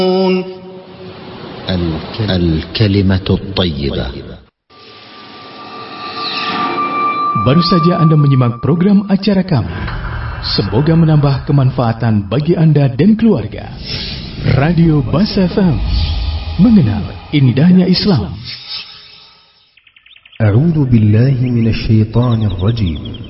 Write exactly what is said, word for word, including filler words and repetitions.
Al-kalimatu at-thayyibah. Baru saja Anda menyimak program acara kami. Semoga menambah kemanfaatan bagi Anda dan keluarga. Radio Bas F M, mengenal indahnya Islam. A'udzu billahi minasy syaithanir rajim.